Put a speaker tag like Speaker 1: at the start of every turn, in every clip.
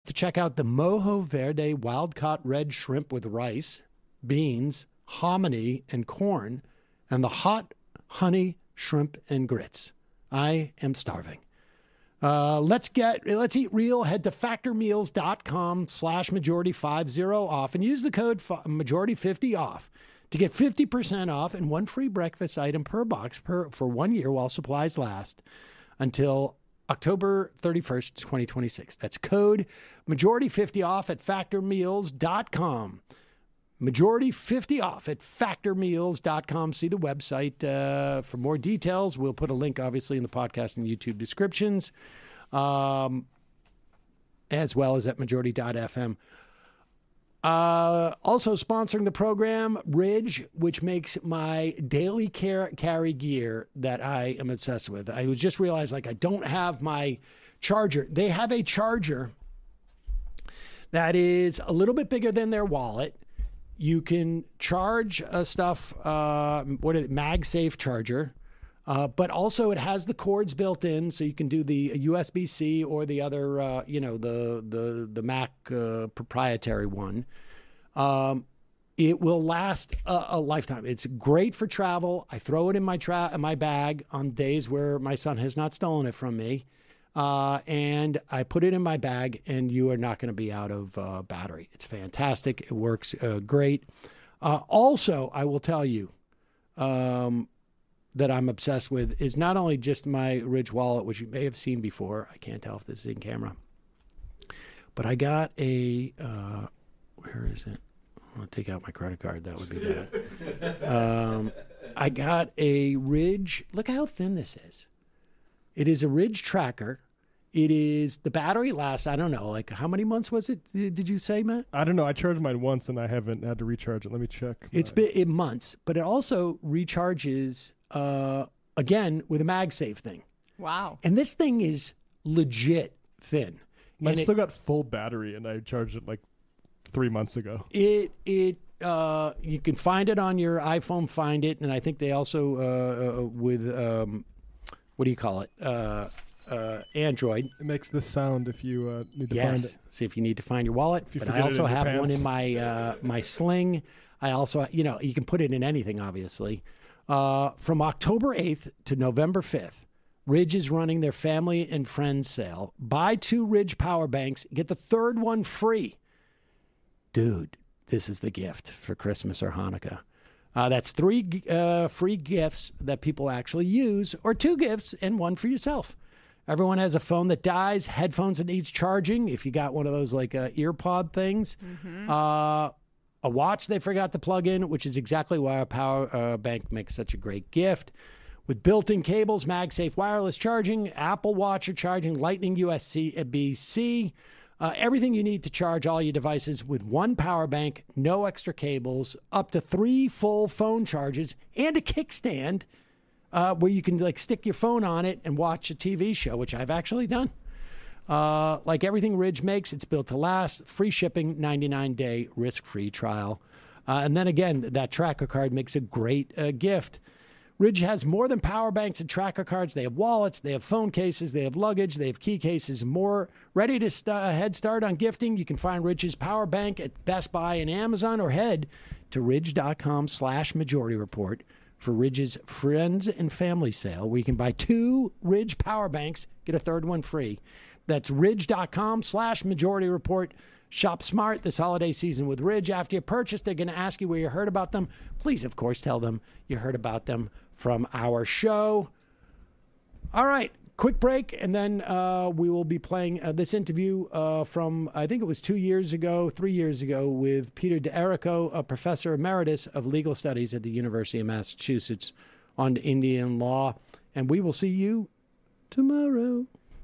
Speaker 1: to check out the Mojo Verde wild-caught red shrimp with rice, beans, hominy, and corn, and the hot honey shrimp and grits. I am starving. Let's eat real. Head to factormeals.com/majority50 off and use the code majority50 off to get 50% off and one free breakfast item per box for 1 year while supplies last until October 31st, 2026. That's code majority50 off at factormeals.com. Majority50 off at factormeals.com. See the website for more details. We'll put a link, obviously, in the podcast and YouTube descriptions, as well as at majority.fm. Also sponsoring the program, Ridge, which makes my daily carry gear that I am obsessed with. I was just realized, I don't have my charger. They have a charger that is a little bit bigger than their wallet. You can charge stuff, MagSafe charger, but also it has the cords built in, so you can do the USB-C or the other, the Mac proprietary one. It will last a lifetime. It's great for travel. I throw it in my bag on days where my son has not stolen it from me. And I put it in my bag, and you are not going to be out of battery. It's fantastic. It works great. Also, I will tell you that I'm obsessed with is not only just my Ridge wallet, which you may have seen before. I can't tell if this is in camera. But I got a, where is it? I'm going to take out my credit card. That would be bad. I got a Ridge. Look how thin this is. It is a Ridge tracker. It is, the battery lasts, I don't know, how many months was it? Did you say, Matt?
Speaker 2: I don't know. I charged mine once and I haven't had to recharge it. Let me check.
Speaker 1: It's been in months, but it also recharges again with a MagSafe thing.
Speaker 3: Wow.
Speaker 1: And this thing is legit thin.
Speaker 2: I still got full battery and I charged it 3 months ago.
Speaker 1: You can find it on your iPhone, find it. And I think they also, with, what do you call it? Android.
Speaker 2: It makes this sound if you need to find it.
Speaker 1: See if you need to find your wallet. But I also have one in my my sling. I also, you can put it in anything, obviously. From October 8th to November 5th, Ridge is running their family and friends sale. Buy 2 Ridge power banks, get the third one free. Dude, this is the gift for Christmas or Hanukkah. That's 3 free gifts that people actually use, or 2 gifts and 1 for yourself. Everyone has a phone that dies, headphones that needs charging, if you got one of those ear pod things. Mm-hmm. A watch they forgot to plug in, which is exactly why a power bank makes such a great gift. With built-in cables, MagSafe wireless charging, Apple Watch or charging, Lightning USB-C, everything you need to charge all your devices with 1 power bank, no extra cables, up to 3 full phone charges, and a kickstand where you can stick your phone on it and watch a TV show, which I've actually done. Like everything Ridge makes, it's built to last. Free shipping, 99-day risk-free trial. And then again, that tracker card makes a great gift. Ridge has more than power banks and tracker cards. They have wallets, they have phone cases, they have luggage, they have key cases, and more. Ready to head start on gifting? You can find Ridge's power bank at Best Buy and Amazon, or head to ridge.com/majority report for Ridge's friends and family sale, where you can buy 2 Ridge power banks, get a third one free. That's ridge.com/majority report. Shop smart this holiday season with Ridge. After you purchase, they're going to ask you where you heard about them. Please, of course, tell them you heard about them from our show. All right, quick break, and then we will be playing this interview from, I think it was 3 years ago, with Peter D'Errico, a professor emeritus of legal studies at the University of Massachusetts on Indian law. And we will see you tomorrow.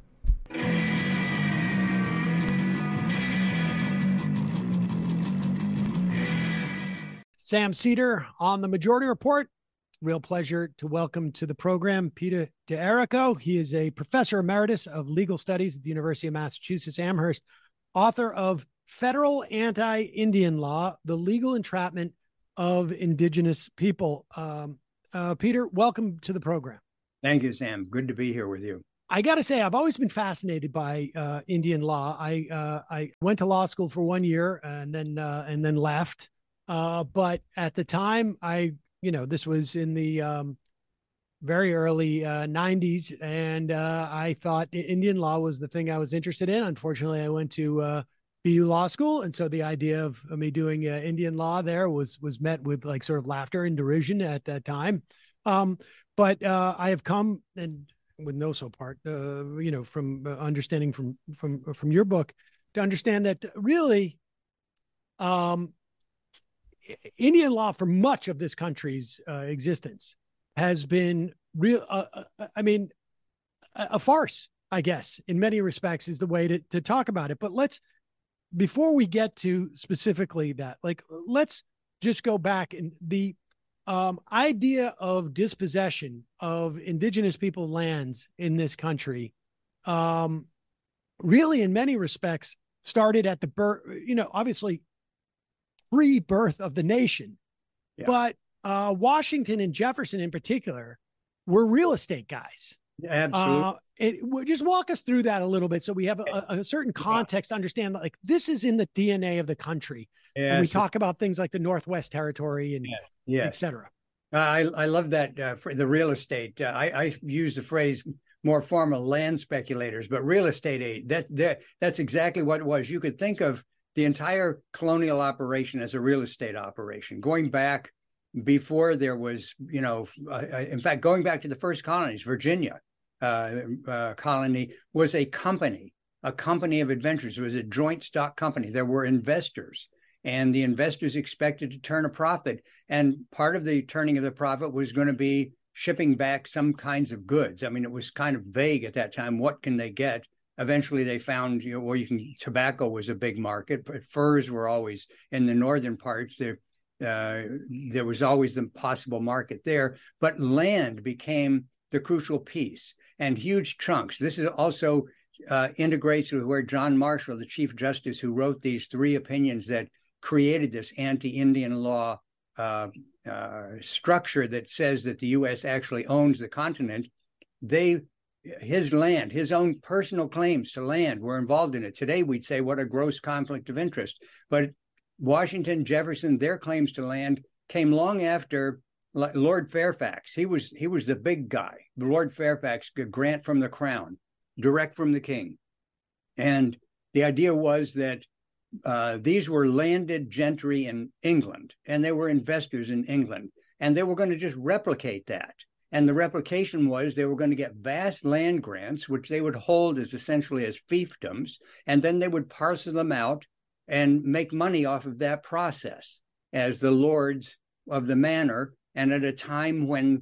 Speaker 1: Sam Seder on the Majority Report. Real pleasure to welcome to the program Peter D'Errico. He is a professor emeritus of legal studies at the University of Massachusetts Amherst, author of Federal Anti-Indian Law, The Legal Entrapment of Indigenous People. Peter, welcome to the program.
Speaker 4: Thank you, Sam. Good to be here with you.
Speaker 1: I got to say, I've always been fascinated by Indian law. I went to law school for 1 year and then left. But at the time, this was in the very early 90s, and I thought Indian law was the thing I was interested in. Unfortunately, I went to BU Law School, and so the idea of me doing Indian law there was met with like sort of laughter and derision at that time. But I have come, and with no so part, from understanding from your book, to understand that really, Indian law for much of this country's existence has been real. A farce, I guess, in many respects, is the way to talk about it. But before we get to specifically that, let's just go back. And the idea of dispossession of indigenous people lands in this country, really, in many respects, started at the birth, obviously pre-birth of the nation. Yeah. But Washington and Jefferson in particular were real estate guys.
Speaker 3: Absolutely.
Speaker 1: Just walk us through that a little bit so we have a certain context to understand that, like, this is in the DNA of the country. Yes. When we talk about things like the Northwest Territory and et cetera.
Speaker 3: I love that for the real estate. I use the phrase more formal land speculators, but real estate aid, that's exactly what it was. You could think of the entire colonial operation as a real estate operation, going back before there was, in fact, going back to the first colonies. Virginia colony was a company of adventurers. It was a joint stock company. There were investors, and the investors expected to turn a profit. And part of the turning of the profit was going to be shipping back some kinds of goods. I mean, it was kind of vague at that time. What can they get? Eventually, they found, tobacco was a big market, but furs were always in the northern parts. There was always the possible market there, but land became the crucial piece, and huge chunks. This is also integrates with where John Marshall, the Chief Justice, who wrote these 3 opinions that created this anti-Indian law structure that says that the U.S. actually owns the continent. His land, his own personal claims to land were involved in it. Today, we'd say what a gross conflict of interest. But Washington, Jefferson, their claims to land came long after Lord Fairfax. He was the big guy. Lord Fairfax, a grant from the crown, direct from the king. And the idea was that these were landed gentry in England, and they were investors in England, and they were going to just replicate that. And the replication was they were going to get vast land grants, which they would hold as essentially as fiefdoms, and then they would parcel them out and make money off of that process as the lords of the manor. And at a time when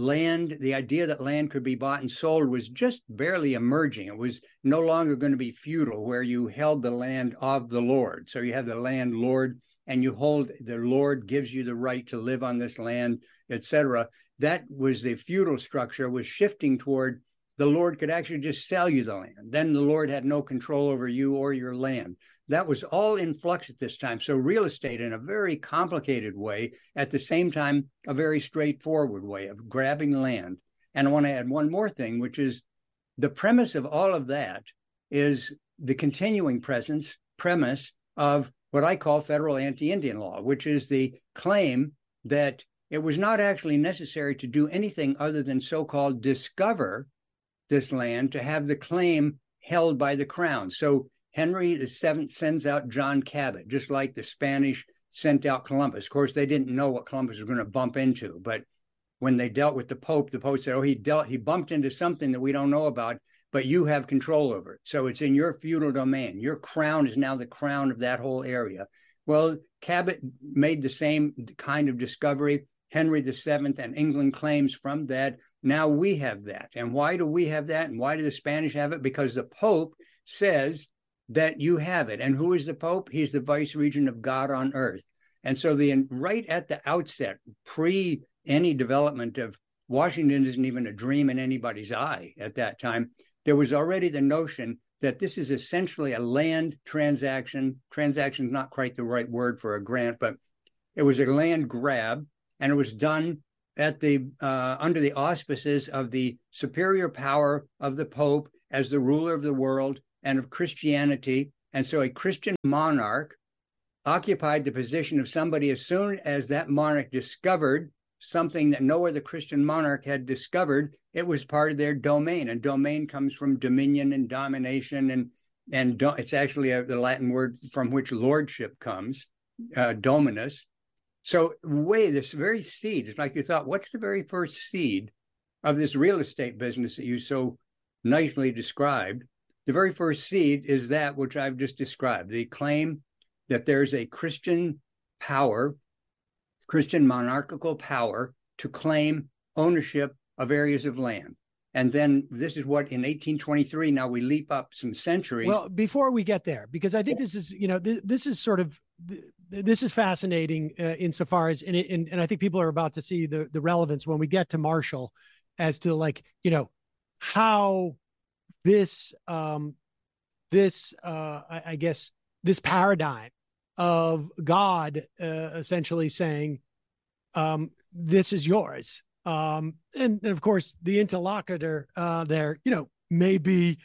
Speaker 3: the idea that land could be bought and sold was just barely emerging. It was no longer going to be feudal, where you held the land of the lord. So you have the landlord, and the lord gives you the right to live on this land, etc. That was the feudal structure, was shifting toward the lord could actually just sell you the land. Then the lord had no control over you or your land. That was all in flux at this time. So real estate, in a very complicated way, at the same time, a very straightforward way of grabbing land. And I want to add one more thing, which is the premise of all of that is the continuing premise of what I call federal anti-Indian law, which is the claim that it was not actually necessary to do anything other than so-called discover this land to have the claim held by the crown. So Henry VII sends out John Cabot, just like the Spanish sent out Columbus. Of course, they didn't know what Columbus was going to bump into, but when they dealt with the Pope said, "Oh, he bumped into something that we don't know about, but you have control over it. So it's in your feudal domain. Your crown is now the crown of that whole area." Well, Cabot made the same kind of discovery. Henry VII and England claims from that. Now we have that. And why do we have that? And why do the Spanish have it? Because the Pope says that you have it. And who is the Pope? He's the vice regent of God on earth. And so right at the outset, pre any development of Washington isn't even a dream in anybody's eye at that time, there was already the notion that this is essentially a land transaction. Transaction is not quite the right word for a grant, but it was a land grab, and it was done at the under the auspices of the superior power of the Pope as the ruler of the world and of Christianity. And so a Christian monarch occupied the position of somebody as soon as that monarch discovered something that no other Christian monarch had discovered, it was part of their domain. And domain comes from dominion and domination, and it's actually the Latin word from which lordship comes, dominus. So this very seed, it's like you thought, what's the very first seed of this real estate business that you so nicely described? The very first seed is that which I've just described, the claim that there's a Christian power, Christian monarchical power, to claim ownership of areas of land. And then this is what in 1823, now we leap up some centuries.
Speaker 1: Well, before we get there, because I think this is, this is sort of, this is fascinating insofar as, and I think people are about to see the relevance when we get to Marshall as to like, how this, I guess, this paradigm of God essentially saying, this is yours. And of course, the interlocutor there, maybe,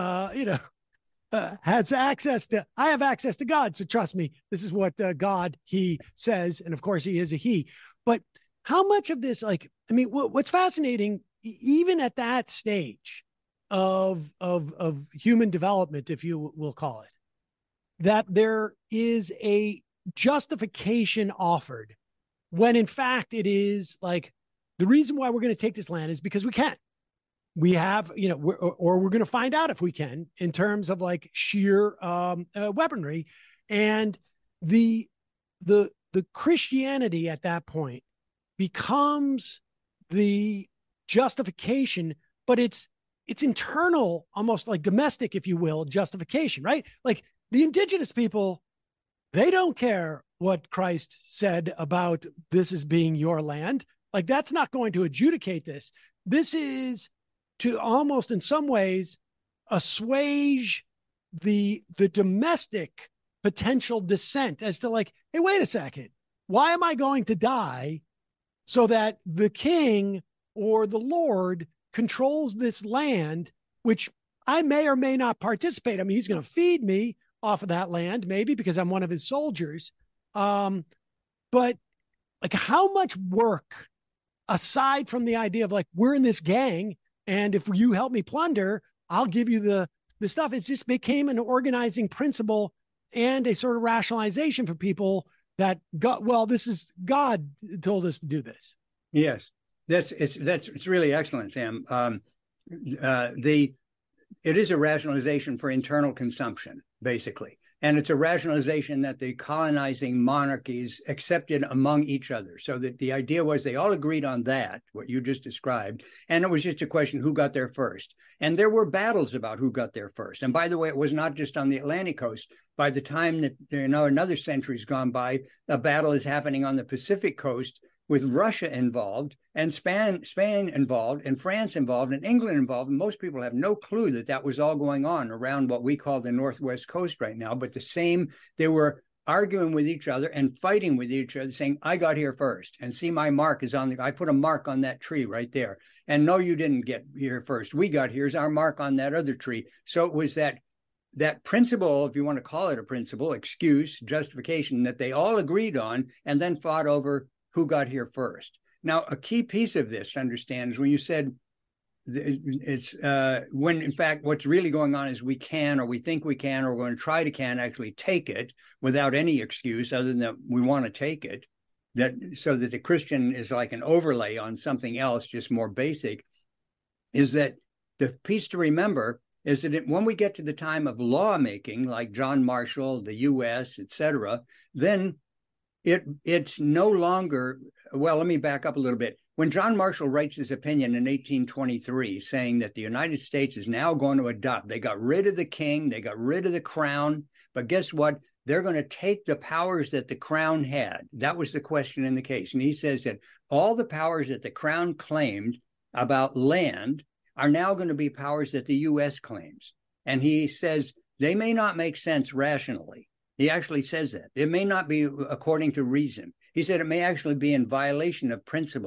Speaker 1: has access to, I have access to God. So trust me, this is what God, he says. And of course, he is a he. But how much of this, what's fascinating, even at that stage of human development, if you will call it, that there is a justification offered when in fact it is like, the reason why we're going to take this land is because we can. We have, we're going to find out if we can in terms of like sheer weaponry. And the Christianity at that point becomes the justification, but it's internal, almost like domestic, if you will, justification, right? Like the indigenous people, they don't care what Christ said about this as being your land. Like that's not going to adjudicate this. This is to almost in some ways assuage the domestic potential dissent as to like, hey, wait a second. Why am I going to die so that the king or the Lord controls this land, which I may or may not participate. I mean, he's going to feed me off of that land, maybe because I'm one of his soldiers. But like how much work, aside from the idea of like, we're in this gang, and if you help me plunder, I'll give you the stuff. It just became an organizing principle and a sort of rationalization for people that this is God told us to do this.
Speaker 3: Yes, it's really excellent, Sam. It is a rationalization for internal consumption, basically. And it's a rationalization that the colonizing monarchies accepted among each other. So that the idea was they all agreed on that, what you just described. And it was just a question who got there first. And there were battles about who got there first. And by the way, it was not just on the Atlantic coast. By the time that, another century's gone by, a battle is happening on the Pacific coast with Russia involved and Spain involved and France involved and England involved. And most people have no clue that was all going on around what we call the Northwest Coast right now. But they were arguing with each other and fighting with each other, saying, I got here first. And see, my mark is I put a mark on that tree right there. And no, you didn't get here first. We got here's our mark on that other tree. So it was that principle, if you want to call it a principle, excuse, justification, that they all agreed on and then fought over who got here first. Now, a key piece of this to understand is when you said it's when in fact what's really going on is we can, or we think we can, or we're going to try to actually take it without any excuse other than that we want to take it, so that the Christian is like an overlay on something else, just more basic, is that the piece to remember is that when we get to the time of lawmaking, like John Marshall, the U.S., etc., then it's no longer, well, let me back up a little bit. When John Marshall writes his opinion in 1823, saying that the United States is now going to adopt, they got rid of the king, they got rid of the crown, but guess what? They're going to take the powers that the crown had. That was the question in the case. And he says that all the powers that the crown claimed about land are now going to be powers that the U.S. claims. And he says they may not make sense rationally. He actually says that. It may not be according to reason. He said it may actually be in violation of principles.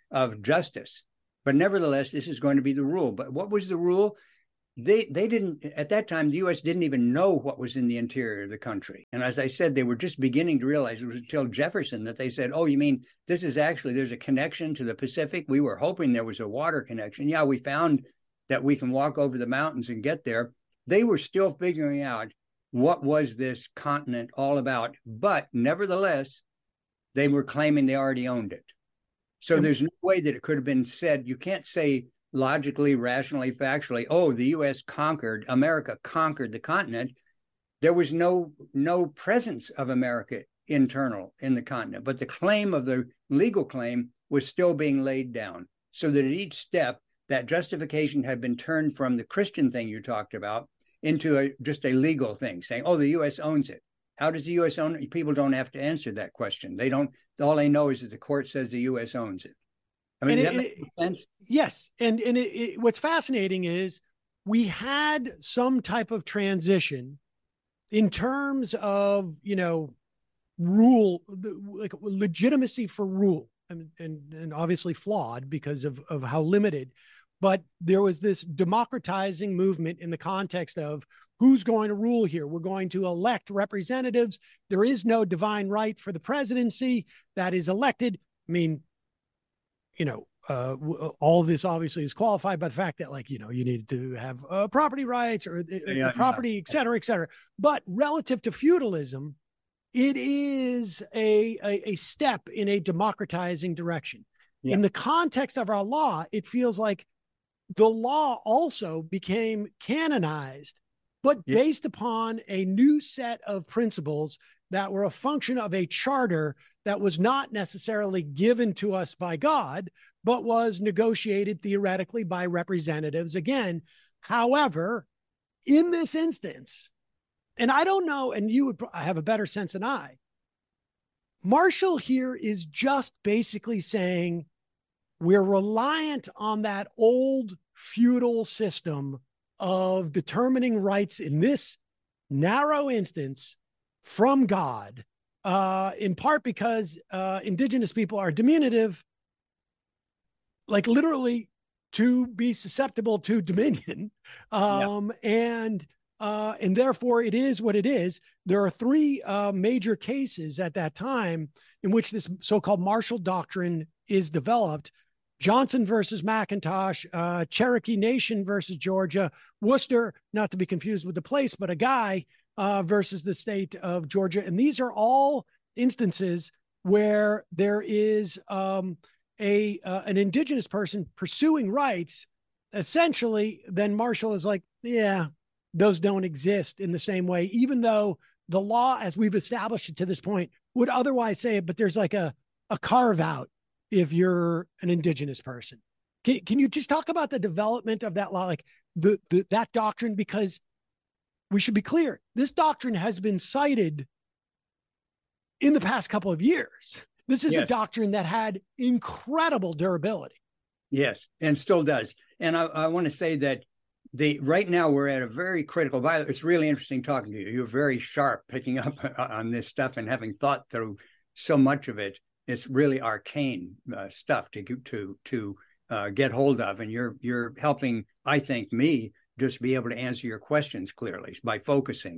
Speaker 3: of justice. But nevertheless, this is going to be the rule. But what was the rule? They didn't, at that time, the U.S. didn't even know what was in the interior of the country. And as I said, they were just beginning to realize. It was until Jefferson that they said, oh, you mean this is actually, there's a connection to the Pacific? We were hoping there was a water connection. Yeah, we found that we can walk over the mountains and get there. They were still figuring out what was this continent all about. But nevertheless, they were claiming they already owned it. So there's no way that it could have been said. You can't say logically, rationally, factually, oh, the U.S. conquered, America conquered the continent. There was no presence of America internal in the continent, but the claim of the legal claim was still being laid down, so that at each step, that justification had been turned from the Christian thing you talked about into just a legal thing, saying, oh, the U.S. owns it. How does the U.S. own it? People don't have to answer that question. They don't. All they know is that the court says the U.S. owns it. I mean, that makes sense?
Speaker 1: Yes. And what's fascinating is we had some type of transition in terms of, rule, like legitimacy for rule, and obviously flawed because of how limited. But there was this democratizing movement in the context of who's going to rule here. We're going to elect representatives. There is no divine right for the presidency that is elected. I mean, all of this obviously is qualified by the fact that, you need to have property rights or property, et cetera, et cetera. But relative to feudalism, it is a step in a democratizing direction. Yeah. In the context of our law, it feels like the law also became canonized, but based upon a new set of principles that were a function of a charter that was not necessarily given to us by God, but was negotiated theoretically by representatives again. However, in this instance, and I don't know, and you would have a better sense than I, Marshall here is just basically saying we're reliant on that old feudal system of determining rights in this narrow instance from God, in part because indigenous people are diminutive, like literally to be susceptible to dominion. And therefore it is what it is. There are three major cases at that time in which this so-called Marshall Doctrine is developed: Johnson versus McIntosh, Cherokee Nation versus Georgia, Worcester, not to be confused with the place, but a guy, versus the state of Georgia. And these are all instances where there is an indigenous person pursuing rights. Essentially, then Marshall is like, yeah, those don't exist in the same way, even though the law, as we've established it to this point, would otherwise say it, but there's like a carve out if you're an indigenous person. Can you just talk about the development of that law, like that doctrine? Because we should be clear, this doctrine has been cited in the past couple of years. This is a doctrine that had incredible durability.
Speaker 3: Yes, and still does. And I want to say that right now we're at a very critical. It's really interesting talking to you. You're very sharp picking up on this stuff and having thought through so much of it. It's really arcane stuff to get hold of, and you're helping, I think, me just be able to answer your questions clearly by focusing.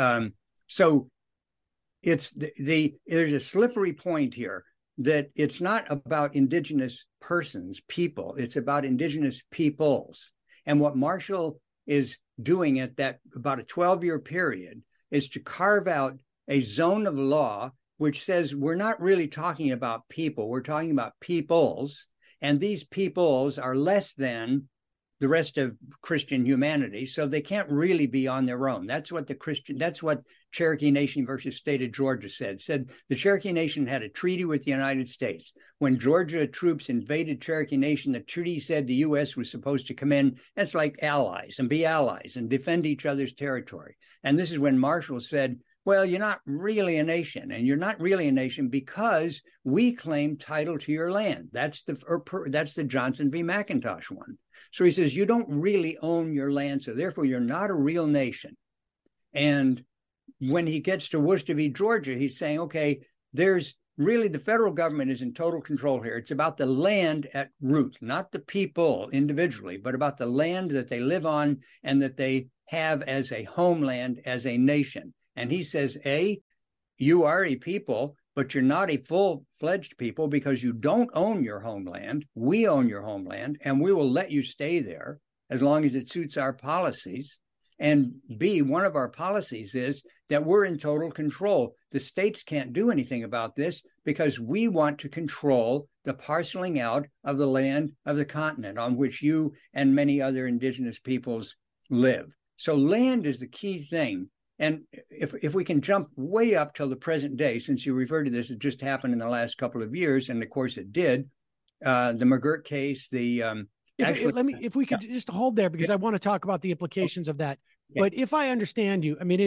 Speaker 3: So it's there's a slippery point here that it's not about indigenous persons, people. It's about indigenous peoples. And what Marshall is doing at that about a 12-year period is to carve out a zone of law which says we're not really talking about people, we're talking about peoples, and these peoples are less than the rest of Christian humanity, so they can't really be on their own. That's what Cherokee Nation versus State of Georgia said the Cherokee Nation had a treaty with the United States. When Georgia troops invaded Cherokee Nation, the treaty said the U.S. was supposed to come in as like allies and be allies and defend each other's territory. And this is when Marshall said, well, you're not really a nation, and you're not really a nation because we claim title to your land. That's the Johnson v. McIntosh one. So he says, you don't really own your land, so therefore you're not a real nation. And when he gets to Worcester v. Georgia, he's saying, okay, there's really the federal government is in total control here. It's about the land at root, not the people individually, but about the land that they live on and that they have as a homeland, as a nation. And he says, you are a people, but you're not a full-fledged people because you don't own your homeland. We own your homeland, and we will let you stay there as long as it suits our policies. And B, one of our policies is that we're in total control. The states can't do anything about this because we want to control the parceling out of the land of the continent on which you and many other indigenous peoples live. So land is the key thing. And if we can jump way up till the present day, since you referred to this, it just happened in the last couple of years, and of course it did. The McGirt case,
Speaker 1: if we could just hold there, because I want to talk about the implications of that. Yeah. But if I understand you, I mean,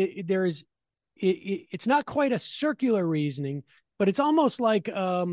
Speaker 1: it's not quite a circular reasoning, but it's almost like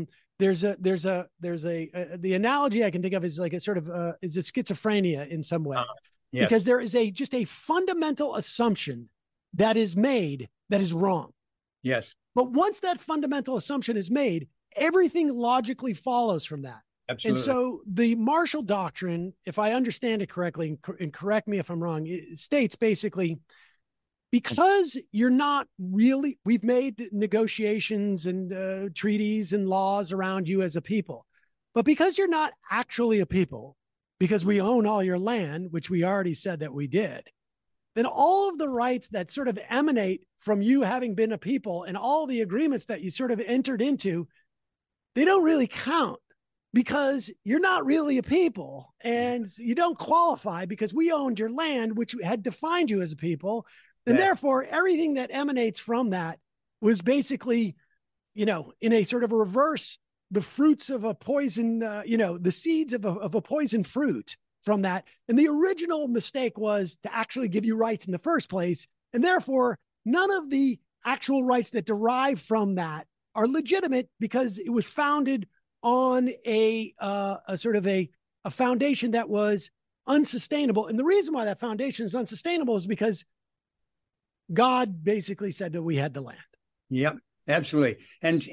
Speaker 1: the analogy I can think of is like a sort of is a schizophrenia in some way, yes. Because there is just a fundamental assumption that is made that is wrong.
Speaker 3: Yes.
Speaker 1: But once that fundamental assumption is made, everything logically follows from that.
Speaker 3: Absolutely.
Speaker 1: And so the Marshall Doctrine, if I understand it correctly, and correct me if I'm wrong, it states basically, because you're not really, we've made negotiations and treaties and laws around you as a people, but because you're not actually a people, because we own all your land, which we already said that we did, then all of the rights that sort of emanate from you having been a people and all the agreements that you sort of entered into, they don't really count because you're not really a people and you don't qualify because we owned your land, which had defined you as a people. And therefore, everything that emanates from that was basically, in a sort of a reverse, the fruits of a poison, the seeds of a poison fruit from that. And the original mistake was to actually give you rights in the first place. And therefore, none of the actual rights that derive from that are legitimate because it was founded on a sort of a foundation that was unsustainable. And the reason why that foundation is unsustainable is because God basically said that we had the land.
Speaker 3: Yep, absolutely. And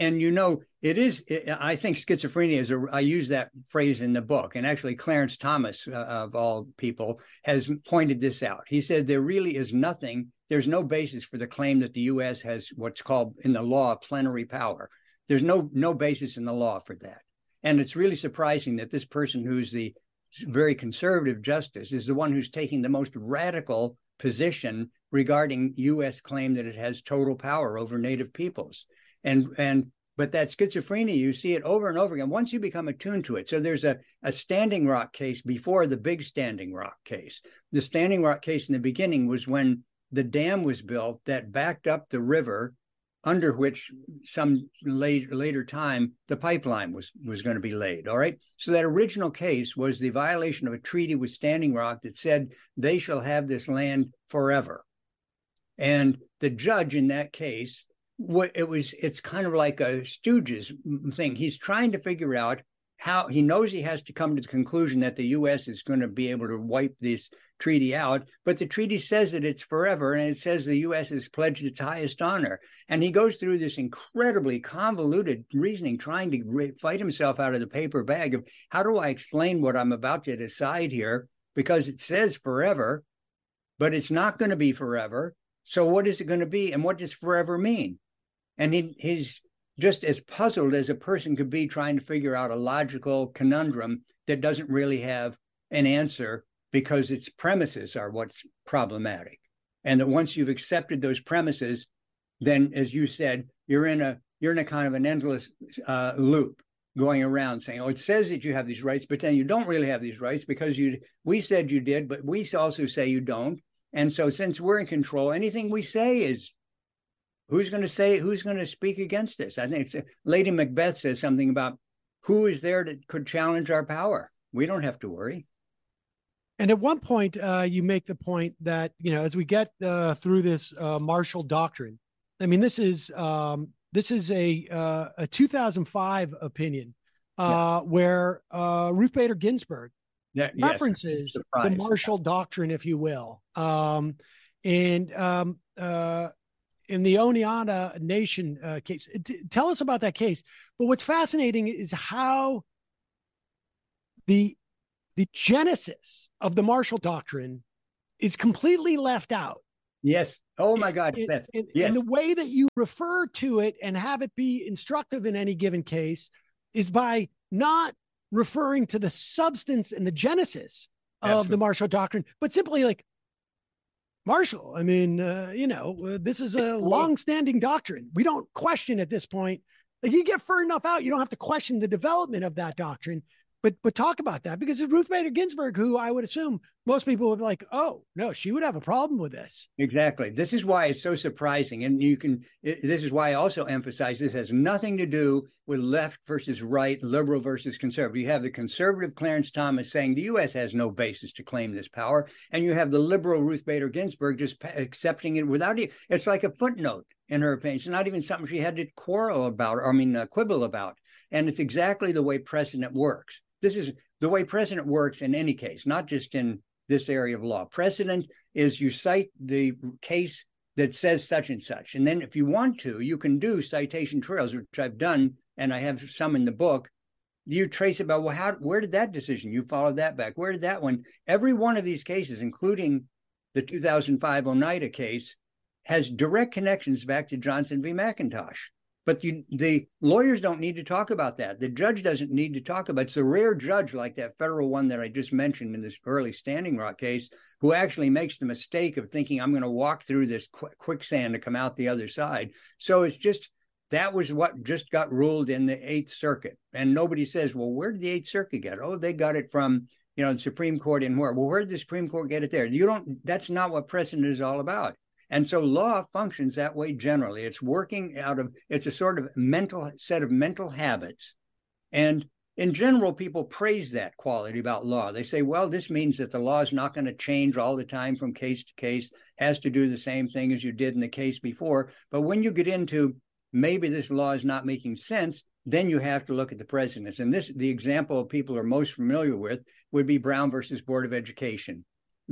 Speaker 3: I think schizophrenia I use that phrase in the book. And actually Clarence Thomas, of all people, has pointed this out. He said there really is there's no basis for the claim that the U.S. has what's called in the law plenary power. There's no basis in the law for that. And it's really surprising that this person who's the very conservative justice is the one who's taking the most radical position regarding U.S. claim that it has total power over Native peoples. But that schizophrenia, you see it over and over again once you become attuned to it. So there's a Standing Rock case before the big Standing Rock case. The Standing Rock case in the beginning was when the dam was built that backed up the river under which some later time the pipeline was going to be laid. All right. So that original case was the violation of a treaty with Standing Rock that said they shall have this land forever. And the judge in that case, it's kind of like a Stooges thing. He's trying to figure out how he knows he has to come to the conclusion that the U.S. is going to be able to wipe this treaty out, but the treaty says that it's forever, and it says the U.S. has pledged its highest honor. And he goes through this incredibly convoluted reasoning, trying to fight himself out of the paper bag of how do I explain what I'm about to decide here, because it says forever, but it's not going to be forever. So what is it going to be, and what does forever mean? And he's just as puzzled as a person could be trying to figure out a logical conundrum that doesn't really have an answer because its premises are what's problematic. And that once you've accepted those premises, then, as you said, you're in a kind of an endless loop going around saying, oh, it says that you have these rights, but then you don't really have these rights because we said you did, but we also say you don't. And so since we're in control, anything we say is who's going to speak against us? I think Lady Macbeth says something about who is there that could challenge our power. We don't have to worry.
Speaker 1: And at one point, you make the point that, as we get through this Marshall Doctrine, I mean, this is a 2005 opinion where Ruth Bader Ginsburg references the Marshall Doctrine, if you will. in the Oneida Nation case. Tell us about that case. But what's fascinating is how the genesis of the Marshall Doctrine is completely left out.
Speaker 3: Yes. Oh my God.
Speaker 1: Yes. And the way that you refer to it and have it be instructive in any given case is by not referring to the substance and the genesis of the Marshall Doctrine, but simply like, Marshall, I mean, this is a long-standing doctrine. We don't question at this point. Like, you get far enough out, you don't have to question the development of that doctrine. But talk about that, because it's Ruth Bader Ginsburg, who I would assume most people would be like, oh, no, she would have a problem with this.
Speaker 3: Exactly. This is why it's so surprising. And this is why I also emphasize this has nothing to do with left versus right, liberal versus conservative. You have the conservative Clarence Thomas saying the U.S. has no basis to claim this power. And you have the liberal Ruth Bader Ginsburg just accepting it without it. It's like a footnote in her opinion. It's not even something she had to quibble about. And it's exactly the way precedent works. This is the way precedent works in any case, not just in this area of law. Precedent is you cite the case that says such and such. And then if you want to, you can do citation trails, which I've done, and I have some in the book. You trace about, well, where did that decision? You followed that back. Where did that one? Every one of these cases, including the 2005 Oneida case, has direct connections back to Johnson v. McIntosh. But the lawyers don't need to talk about that. The judge doesn't need to talk about it. It's a rare judge like that federal one that I just mentioned in this early Standing Rock case who actually makes the mistake of thinking I'm going to walk through this quicksand to come out the other side. So it's just, that was what just got ruled in the Eighth Circuit. And nobody says, well, where did the Eighth Circuit get it? Oh, they got it from, the Supreme Court in where? Well, where did the Supreme Court get it there? That's not what precedent is all about. And so law functions that way generally. It's it's a sort of set of mental habits. And in general, people praise that quality about law. They say, well, this means that the law is not going to change all the time from case to case, has to do the same thing as you did in the case before. But when you get into maybe this law is not making sense, then you have to look at the precedents. And the example people are most familiar with would be Brown versus Board of Education.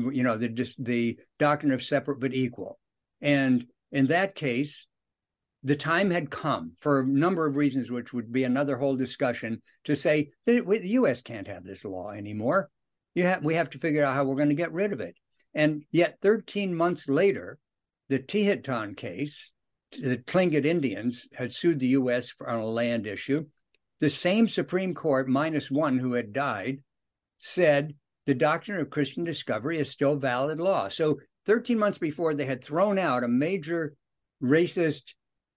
Speaker 3: The doctrine of separate but equal. And in that case, the time had come for a number of reasons, which would be another whole discussion, to say the U.S. can't have this law anymore. We have to figure out how we're going to get rid of it. And yet 13 months later, the Tehitan case, the Tlingit Indians had sued the U.S. on a land issue. The same Supreme Court, minus one who had died, said the doctrine of Christian discovery is still valid law. So 13 months before, they had thrown out a major racist,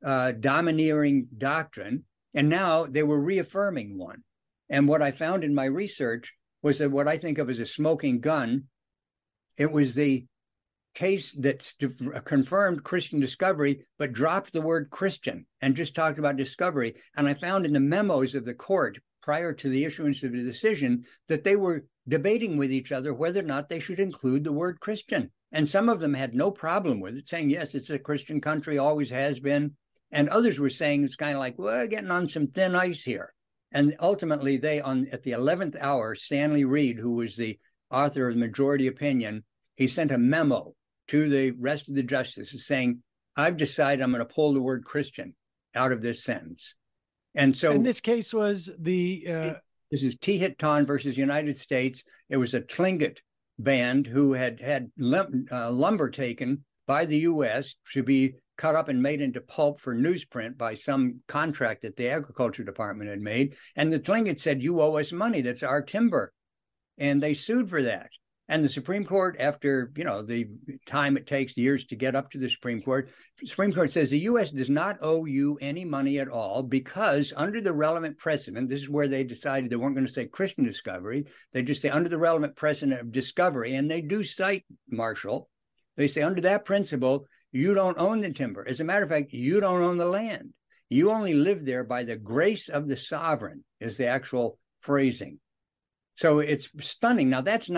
Speaker 3: domineering doctrine, and now they were reaffirming one. And what I found in my research was that what I think of as a smoking gun, it was the case that confirmed Christian discovery, but dropped the word Christian and just talked about discovery. And I found in the memos of the court prior to the issuance of the decision that they were debating with each other whether or not they should include the word Christian. And some of them had no problem with it, saying, yes, it's a Christian country, always has been. And others were saying it's kind of like, well, we're getting on some thin ice here. And ultimately, at the 11th hour, Stanley Reed, who was the author of the majority opinion, he sent a memo to the rest of the justices saying, I've decided I'm going to pull the word Christian out of this sentence. And so,
Speaker 1: in this case was
Speaker 3: this is Tehitan versus United States. It was a Tlingit band who had lumber taken by the U.S. to be cut up and made into pulp for newsprint by some contract that the Agriculture Department had made. And the Tlingit said, you owe us money. That's our timber. And they sued for that. And the Supreme Court, after, the time it takes years to get up to the Supreme Court says the U.S. does not owe you any money at all because under the relevant precedent, this is where they decided they weren't going to say Christian discovery. They just say under the relevant precedent of discovery, and they do cite Marshall. They say under that principle, you don't own the timber. As a matter of fact, you don't own the land. You only live there by the grace of the sovereign is the actual phrasing. So it's stunning. Now, that's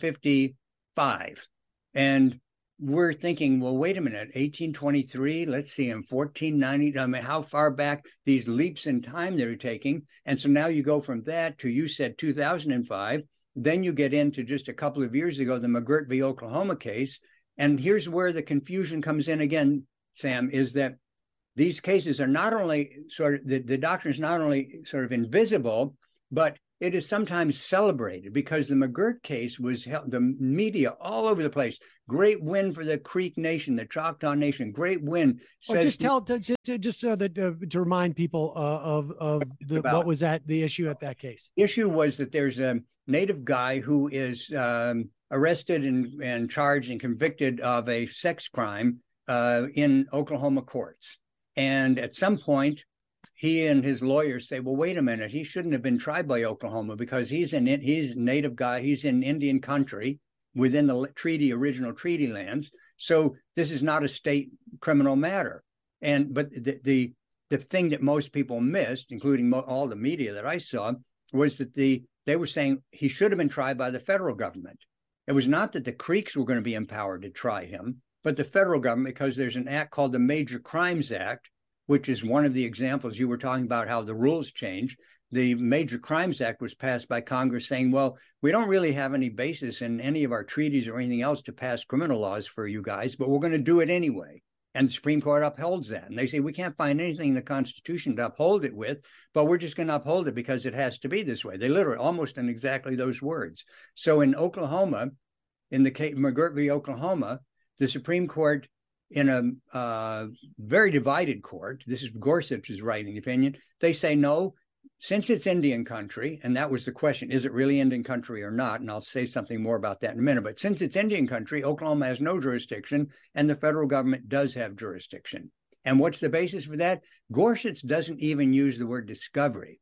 Speaker 3: 1955. And we're thinking, well, wait a minute, 1823, let's see, in 1490, I mean, how far back these leaps in time they're taking. And so now you go from that to, you said 2005. Then you get into just a couple of years ago, the McGirt v. Oklahoma case. And here's where the confusion comes in again. Sam, is that these cases are not only sort of, the doctrine is not only sort of invisible, but it is sometimes celebrated, because the McGirt case was the media all over the place. Great win for the Creek Nation, the Choctaw Nation. Great win.
Speaker 1: Just so that to remind people of what was the issue at that case.
Speaker 3: The issue was that there's a Native guy who is arrested and charged and convicted of a sex crime in Oklahoma courts. And at some point, he and his lawyers say, well, wait a minute, he shouldn't have been tried by Oklahoma because he's a Native guy. He's in Indian country within the original treaty lands. So this is not a state criminal matter. But the thing that most people missed, including all the media that I saw, was that they were saying he should have been tried by the federal government. It was not that the Creeks were going to be empowered to try him, but the federal government, because there's an act called the Major Crimes Act, which is one of the examples you were talking about, how the rules change. The Major Crimes Act was passed by Congress saying, well, we don't really have any basis in any of our treaties or anything else to pass criminal laws for you guys, but we're going to do it anyway. And the Supreme Court upholds that. And they say, we can't find anything in the Constitution to uphold it with, but we're just going to uphold it because it has to be this way. They literally, almost in exactly those words. So in Oklahoma, in the case McGirt v. Oklahoma, the Supreme Court, in a very divided court, this is Gorsuch's writing the opinion, they say, no, since it's Indian country, and that was the question, is it really Indian country or not? And I'll say something more about that in a minute. But since it's Indian country, Oklahoma has no jurisdiction, and the federal government does have jurisdiction. And what's the basis for that? Gorsuch doesn't even use the word discovery.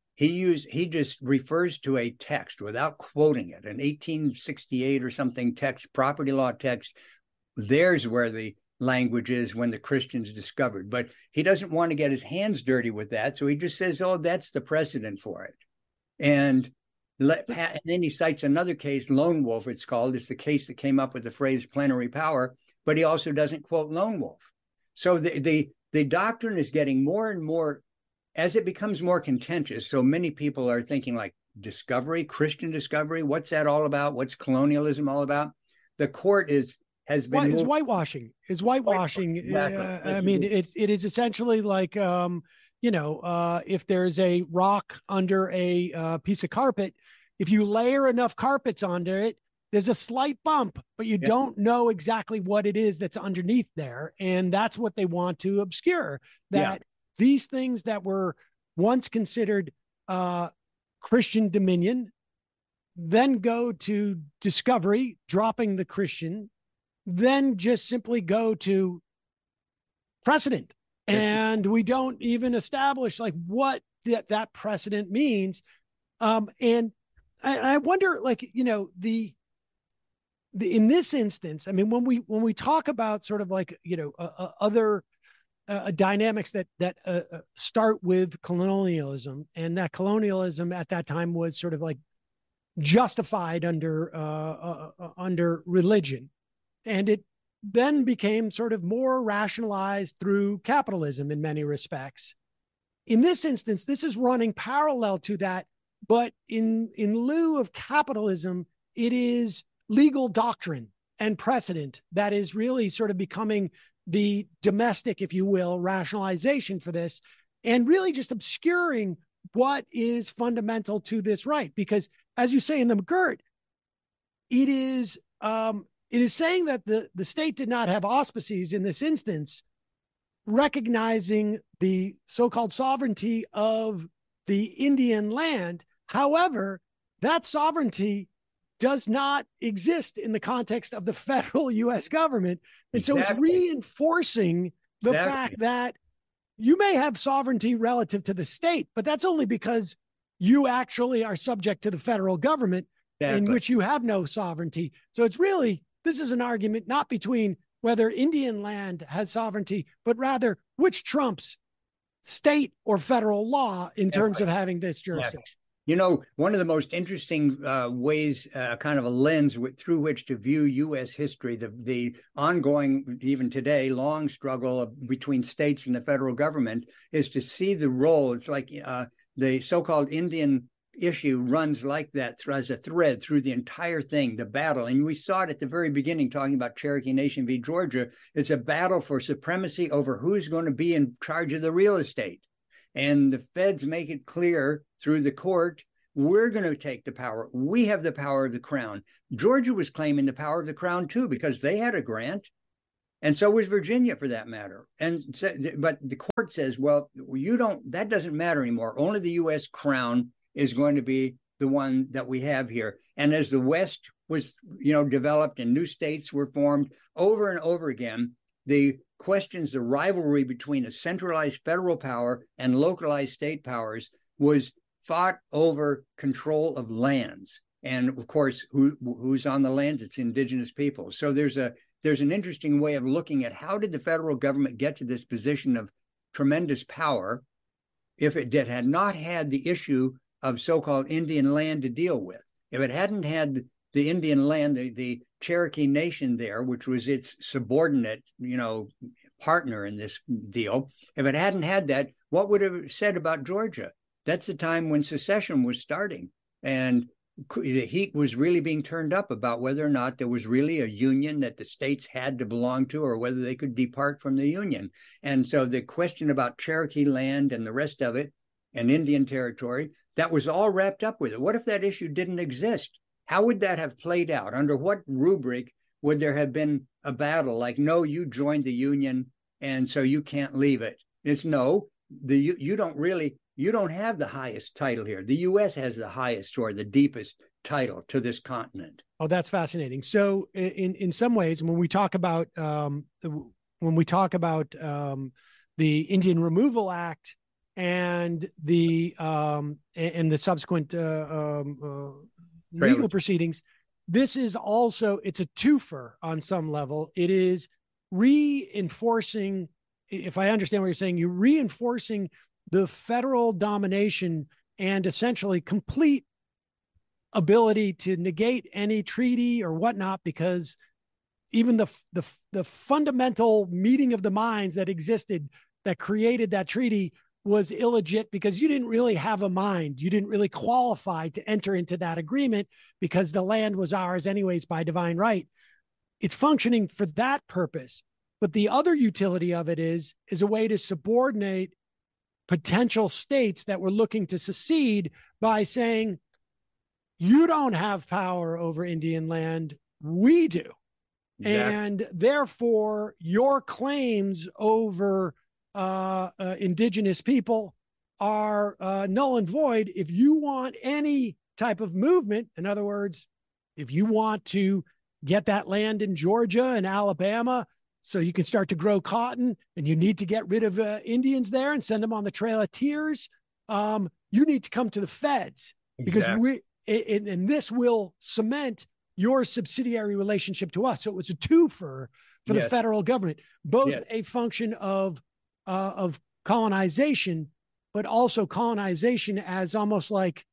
Speaker 3: He just refers to a text without quoting it, an 1868 or something text, property law text. There's where the language is when the Christians discovered, but he doesn't want to get his hands dirty with that. So he just says, oh, that's the precedent for it. And then he cites another case, Lone Wolf, it's called. It's the case that came up with the phrase plenary power, but he also doesn't quote Lone Wolf. So the doctrine is getting more and more, as it becomes more contentious. So many people are thinking like discovery, Christian discovery, what's that all about? What's colonialism all about? The court has been
Speaker 1: whitewashing. Exactly. I mean, it is essentially like, if there's a rock under a piece of carpet, if you layer enough carpets under it, there's a slight bump, but you don't know exactly what it is that's underneath there. And that's what they want to obscure, that these things that were once considered Christian dominion then go to discovery, dropping the Christian, then just simply go to precedent. And we don't even establish like what that precedent means. And I wonder, like, in this instance, I mean, when we talk about sort of like, other dynamics that start with colonialism, and that colonialism at that time was sort of like justified under religion. And it then became sort of more rationalized through capitalism in many respects. In this instance, this is running parallel to that, but in lieu of capitalism, it is legal doctrine and precedent that is really sort of becoming the domestic, if you will, rationalization for this, and really just obscuring what is fundamental to this right. Because as you say in the McGirt, it is saying that the state did not have auspices in this instance, recognizing the so-called sovereignty of the Indian land. However, that sovereignty does not exist in the context of the federal U.S. government. And so it's reinforcing the fact that you may have sovereignty relative to the state, but that's only because you actually are subject to the federal government in which you have no sovereignty. So it's really, this is an argument not between whether Indian land has sovereignty, but rather which trumps, state or federal law in terms of having this jurisdiction.
Speaker 3: One of the most interesting ways, kind of a lens through which to view U.S. history, the ongoing, even today, long struggle between states and the federal government, is to see the role. It's like the so-called Indian issue runs like that as a thread through the entire thing, the battle. And we saw it at the very beginning, talking about Cherokee Nation v. Georgia. It's a battle for supremacy over who's going to be in charge of the real estate. And the feds make it clear through the court, we're going to take the power. We have the power of the crown. Georgia was claiming the power of the crown too, because they had a grant. And so was Virginia, for that matter. And so, but the court says, well, that doesn't matter anymore. Only the U.S. crown is going to be the one that we have here. And as the West was, developed and new states were formed over and over again, the rivalry between a centralized federal power and localized state powers was fought over control of lands. And of course, who's on the lands? It's indigenous people. So there's an interesting way of looking at how did the federal government get to this position of tremendous power if it had not had the issue of so-called Indian land to deal with. If it hadn't had the Indian land, the Cherokee Nation there, which was its subordinate, partner in this deal, if it hadn't had that, what would it have said about Georgia? That's the time when secession was starting. And the heat was really being turned up about whether or not there was really a union that the states had to belong to, or whether they could depart from the union. And so the question about Cherokee land and the rest of it and Indian territory, that was all wrapped up with it. What if that issue didn't exist? How would that have played out? Under what rubric would there have been a battle like, no, you joined the union and so you can't leave it? It's no, you don't have the highest title here. The U.S. has the highest or the deepest title to this continent.
Speaker 1: Oh, that's fascinating. So, in some ways, when we talk about the Indian Removal Act and the subsequent legal proceedings, this is also, it's a twofer on some level. It is reinforcing, if I understand what you're saying, you're reinforcing the federal domination and essentially complete ability to negate any treaty or whatnot, because even the fundamental meeting of the minds that existed that created that treaty was illegit, because you didn't really have a mind. You didn't really qualify to enter into that agreement because the land was ours anyways by divine right. It's functioning for that purpose. But the other utility of it is a way to subordinate potential states that were looking to secede by saying, you don't have power over Indian land, we do. Exactly. And therefore, your claims over indigenous people are null and void. If you want any type of movement, in other words, if you want to get that land in Georgia and Alabama so you can start to grow cotton, and you need to get rid of Indians there and send them on the Trail of Tears, you need to come to the feds. Exactly. Because and this will cement your subsidiary relationship to us. So it was a twofer for the federal government, both a function of colonization, but also colonization as almost like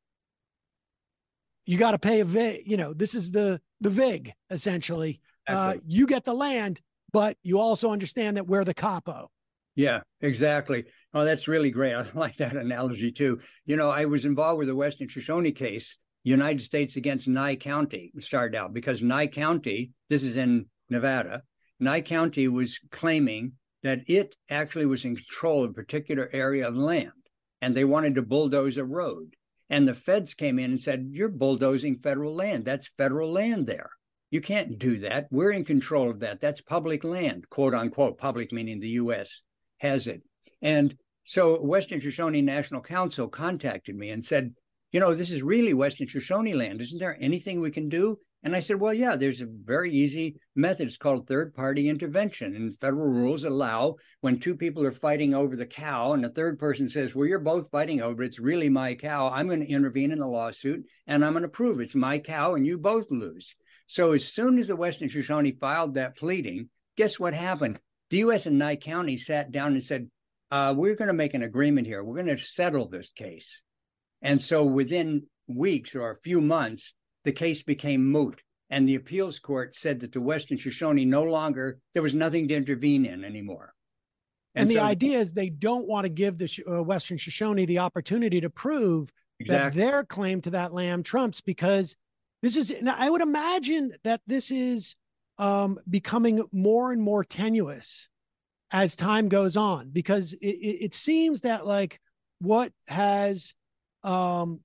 Speaker 1: you got to pay a VIG. This is the VIG essentially. You get the land, but you also understand that we're the capo.
Speaker 3: Yeah, exactly. Oh, that's really great. I like that analogy too. I was involved with the Western Shoshone case, United States against Nye County, started out because Nye County, this is in Nevada, Nye County was claiming that it actually was in control of a particular area of land, and they wanted to bulldoze a road. And the feds came in and said, you're bulldozing federal land. That's federal land there. You can't do that. We're in control of that. That's public land, quote unquote, public meaning the U.S. has it. And so Western Shoshone National Council contacted me and said, this is really Western Shoshone land. Isn't there anything we can do? And I said, well, yeah, there's a very easy method. It's called third-party intervention. And federal rules allow when two people are fighting over the cow and the third person says, well, you're both fighting over it. It's really my cow. I'm going to intervene in the lawsuit, and I'm going to prove it's my cow, and you both lose. So as soon as the Western Shoshone filed that pleading, guess what happened? The U.S. and Nye County sat down and said, we're going to make an agreement here. We're going to settle this case. And so within weeks or a few months, the case became moot. And the appeals court said that the Western Shoshone there was nothing to intervene in anymore.
Speaker 1: And the idea is they don't want to give the Western Shoshone the opportunity to prove that their claim to that land trumps, because this is, I would imagine that this is becoming more and more tenuous as time goes on, because it seems that like what has been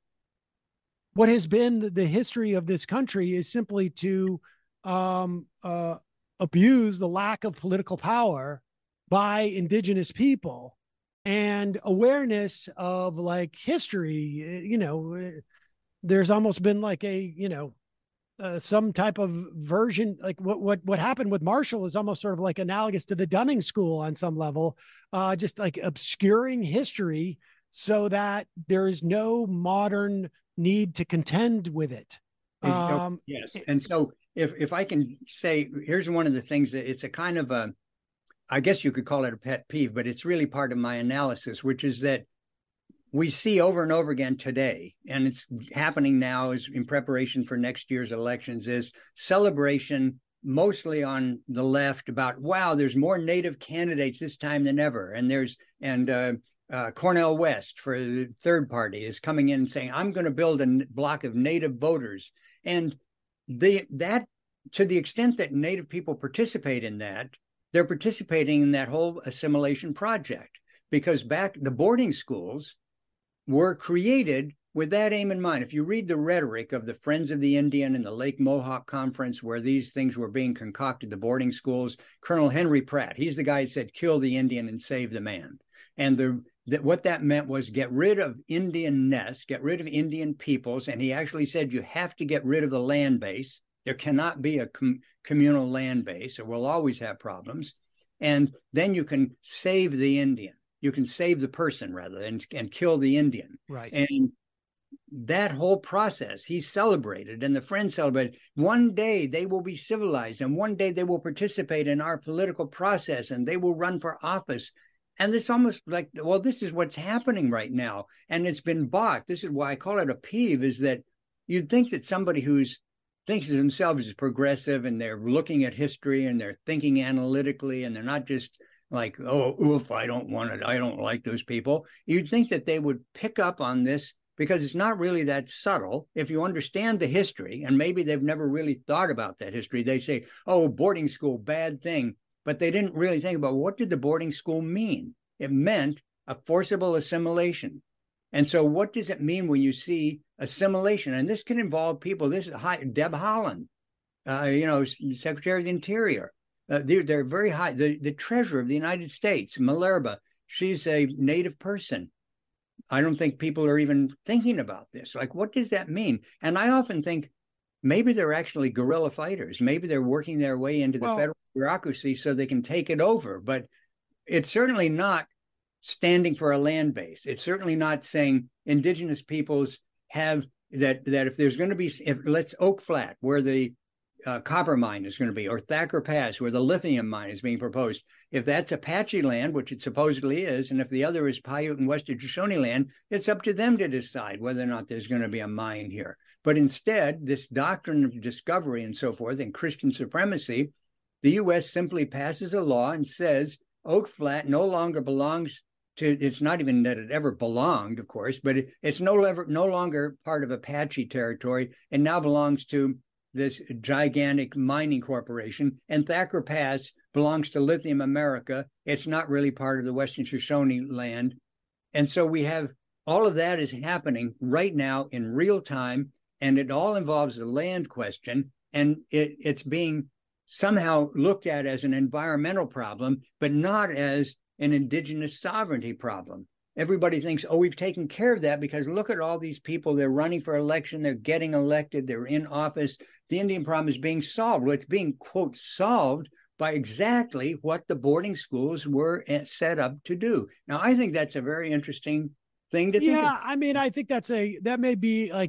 Speaker 1: the history of this country is simply to abuse the lack of political power by indigenous people and awareness of like history. There's almost been like some type of version, like what happened with Marshall is almost sort of like analogous to the Dunning School on some level, just like obscuring history so that there is no modern need to contend with it.
Speaker 3: Yes. And so if I can say, here's one of the things that it's a kind of a, I guess you could call it a pet peeve, but it's really part of my analysis, which is that we see over and over again today, and it's happening now is in preparation for next year's elections, is celebration mostly on the left about, wow, there's more Native candidates this time than ever. And Cornel West for the third party is coming in and saying, I'm going to build a block of Native voters. And that to the extent that Native people participate in that, they're participating in that whole assimilation project, because back the boarding schools were created with that aim in mind. If you read the rhetoric of the Friends of the Indian and the Lake Mohawk Conference, where these things were being concocted, the boarding schools, Colonel Henry Pratt, he's the guy who said, kill the Indian and save the man. And what that meant was get rid of Indian nests, get rid of Indian peoples. And he actually said, you have to get rid of the land base. There cannot be a communal land base, or we'll always have problems. And then you can save the Indian. You can save the person rather and kill the Indian.
Speaker 1: Right.
Speaker 3: And that whole process, he celebrated, and the Friends celebrated. One day they will be civilized, and one day they will participate in our political process, and they will run for office. And this almost like, well, this is what's happening right now. And it's been balked. This is why I call it a peeve, is that you'd think that somebody who's thinks of themselves as progressive, and they're looking at history and they're thinking analytically, and they're not just like, oh, oof, I don't want it, I don't like those people. You'd think that they would pick up on this, because it's not really that subtle. If you understand the history, and maybe they've never really thought about that history, they say, oh, boarding school, bad thing. But they didn't really think about, what did the boarding school mean? It meant a forcible assimilation. And so what does it mean when you see assimilation? And this can involve people. This is Deb Haaland, Secretary of the Interior. They're very high. The Treasurer of the United States, Malerba, she's a Native person. I don't think people are even thinking about this. Like, what does that mean? And I often think maybe they're actually guerrilla fighters. Maybe they're working their way into the federal bureaucracy so they can take it over. But it's certainly not standing for a land base. It's certainly not saying indigenous peoples have that if there's going to be, let's Oak Flat, where the copper mine is going to be, or Thacker Pass, where the lithium mine is being proposed. If that's Apache land, which it supposedly is, and if the other is Paiute and Western Shoshone land, it's up to them to decide whether or not there's going to be a mine here. But instead, this doctrine of discovery and so forth, and Christian supremacy, the U.S. simply passes a law and says Oak Flat no longer belongs to, it's not even that it ever belonged, of course, but it's no longer part of Apache territory, and now belongs to this gigantic mining corporation. And Thacker Pass belongs to Lithium America. It's not really part of the Western Shoshone land. And so we have all of that is happening right now in real time, and it all involves the land question, and it's being somehow looked at as an environmental problem, but not as an indigenous sovereignty problem. Everybody thinks, oh, we've taken care of that because look at all these people. They're running for election. They're getting elected. They're in office. The Indian problem is being solved. Well, it's being, quote, solved by exactly what the boarding schools were set up to do. Now, I think that's a very interesting thing to think of.
Speaker 1: Yeah, I mean, I think that may be like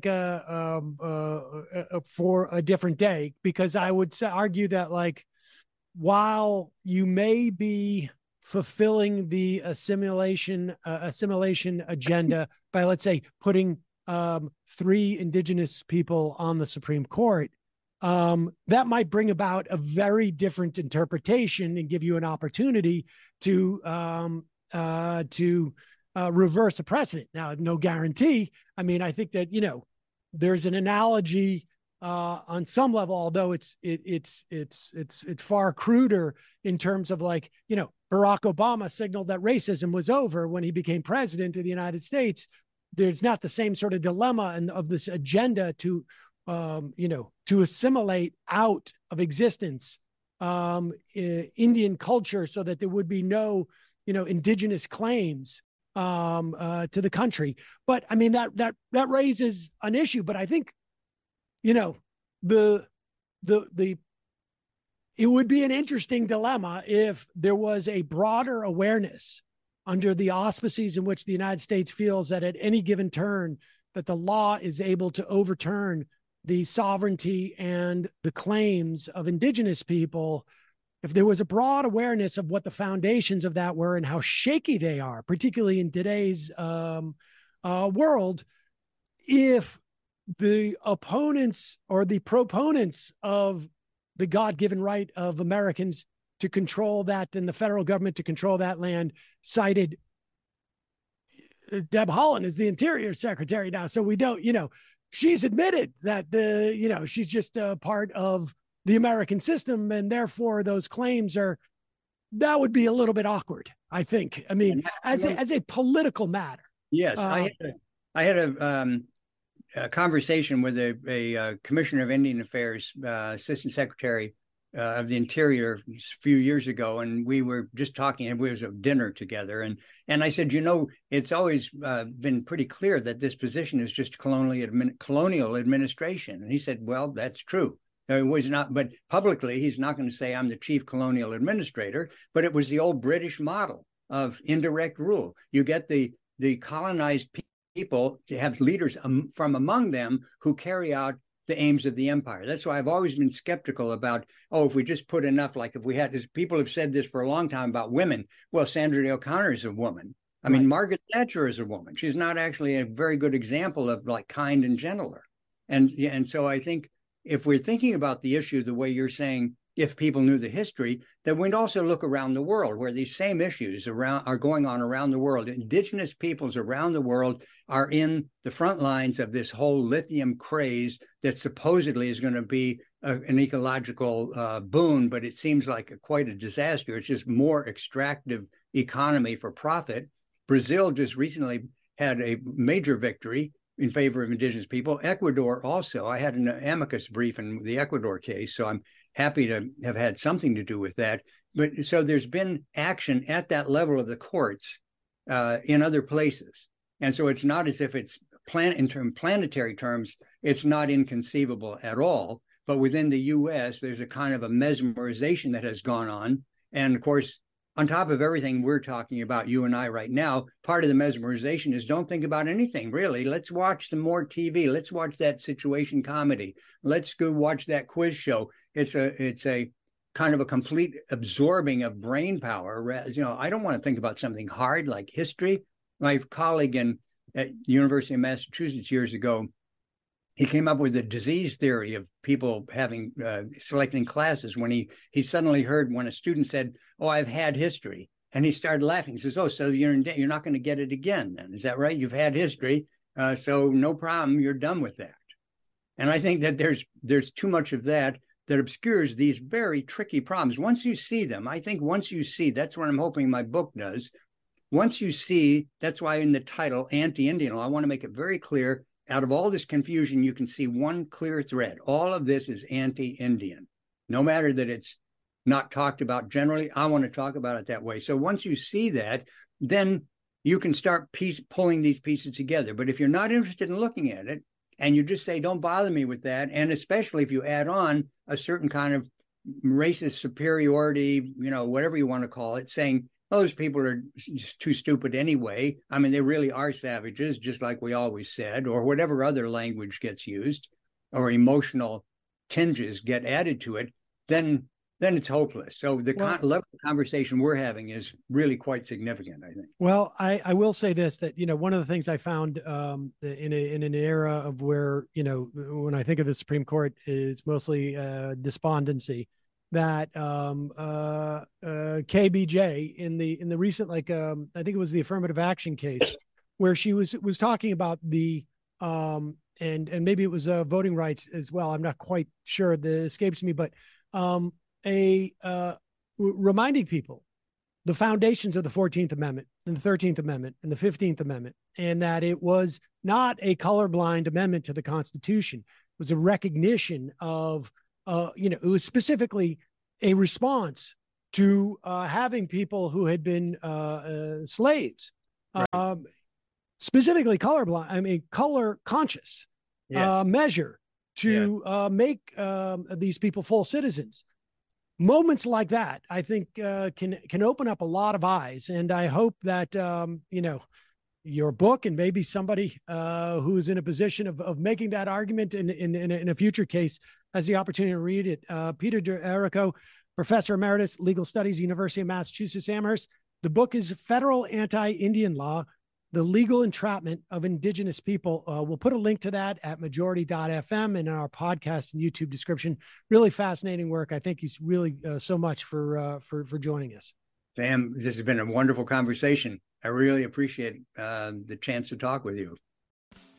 Speaker 1: for a different day, because I would argue that, like, while you may be fulfilling the assimilation agenda by, let's say, putting 3 indigenous people on the Supreme Court, that might bring about a very different interpretation and give you an opportunity to reverse a precedent. Now, no guarantee. I mean, I think that, there's an analogy on some level, although it's far cruder in terms of like, Barack Obama signaled that racism was over when he became president of the United States. There's not the same sort of dilemma of this agenda to assimilate out of existence Indian culture so that there would be no, indigenous claims to the country. But I mean, that raises an issue. But I think, it would be an interesting dilemma if there was a broader awareness under the auspices in which the United States feels that at any given turn that the law is able to overturn the sovereignty and the claims of indigenous people. If there was a broad awareness of what the foundations of that were and how shaky they are, particularly in today's world, if the opponents or the proponents of the God-given right of Americans to control that and the federal government to control that land cited Deb Haaland as the Interior Secretary now. So we don't, she's admitted that she's just a part of the American system, and therefore those claims that would be a little bit awkward, I think. I mean, as a political matter.
Speaker 3: Yes, I had a conversation with a commissioner of Indian Affairs, Assistant Secretary of the Interior a few years ago, and we were just talking, and we was at dinner together, and I said, it's always been pretty clear that this position is just colonial administration. And he said, well, that's true. It was not, but publicly, he's not going to say I'm the chief colonial administrator, but it was the old British model of indirect rule. You get the colonized people to have leaders from among them who carry out the aims of the empire. That's why I've always been skeptical about, if we just put enough, like if we had, as people have said this for a long time about women. Well, Sandra Day O'Connor is a woman. I mean, Margaret Thatcher is a woman. She's not actually a very good example of like kind and gentler. And so I think if we're thinking about the issue the way you're saying, if people knew the history, then we'd also look around the world where these same issues are going on around the world. Indigenous peoples around the world are in the front lines of this whole lithium craze that supposedly is going to be an ecological boon, but it seems like quite a disaster. It's just more extractive economy for profit. Brazil just recently had a major victory in favor of indigenous people. Ecuador also. I had an amicus brief in the Ecuador case, so I'm happy to have had something to do with that. But so there's been action at that level of the courts in other places. And so it's not as if it's in planetary terms, it's not inconceivable at all. But within the U.S., there's a kind of a mesmerization that has gone on. And of course, on top of everything we're talking about, you and I right now, part of the mesmerization is don't think about anything, really. Let's watch some more TV. Let's watch that situation comedy. Let's go watch that quiz show. It's a kind of a complete absorbing of brain power. I don't want to think about something hard like history. My colleague at University of Massachusetts years ago, he came up with a disease theory of people having selecting classes when he suddenly heard when a student said, "Oh, I've had history," and he started laughing. He says, "Oh, so you're not going to get it again then? Is that right? You've had history, so no problem. You're done with that." And I think that there's too much of that obscures these very tricky problems. Once you see them, that's what I'm hoping my book does. Once you see, that's why in the title, Anti-Indian Law, I want to make it very clear. Out of all this confusion, you can see one clear thread. All of this is anti-Indian. No matter that it's not talked about generally, I want to talk about it that way. So once you see that, then you can start pulling these pieces together. But if you're not interested in looking at it, and you just say, don't bother me with that, and especially if you add on a certain kind of racist superiority, whatever you want to call it, saying, those people are just too stupid anyway. I mean, they really are savages, just like we always said, or whatever other language gets used, or emotional tinges get added to it, then it's hopeless. So the level of conversation we're having is really quite significant, I think.
Speaker 1: Well, I will say this, that, one of the things I found in an era of where, when I think of the Supreme Court is mostly despondency.
Speaker 4: that KBJ in the recent, like I think it was the affirmative action case, where she was talking about the and maybe it was voting rights as well. I'm not quite sure. That escapes me, but reminding people the foundations of the 14th Amendment and the 13th Amendment and the 15th Amendment, and that it was not a colorblind amendment to the Constitution. It was a recognition of, it was specifically a response to having people who had been slaves, right. Specifically color conscious, yes. Measure to make these people full citizens. Moments like that, I think, can open up a lot of eyes, and I hope that your book and maybe somebody who's in a position of making that argument in a future case has the opportunity to read it. Peter D'Errico, Professor Emeritus, Legal Studies, University of Massachusetts Amherst. The book is Federal Anti-Indian Law: The Legal Entrapment of Indigenous People. We'll put a link to that at majority.fm and in our podcast and YouTube description. Really fascinating work. I thank you really so much for joining us.
Speaker 3: Sam, this has been a wonderful conversation. I really appreciate the chance to talk with you.